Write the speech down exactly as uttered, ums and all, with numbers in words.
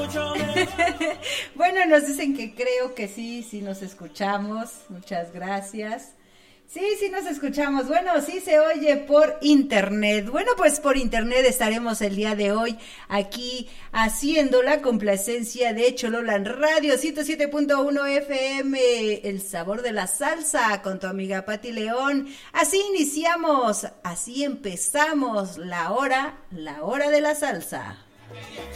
Bueno, nos dicen que creo que sí, sí nos escuchamos. Muchas gracias. Sí, sí nos escuchamos. Bueno, sí se oye por internet. Bueno, pues por internet estaremos el día de hoy aquí haciendo la complacencia de Chololan Radio ciento siete punto uno F M, el sabor de la salsa con tu amiga Pati León. Así iniciamos, así empezamos la hora, la hora de la salsa.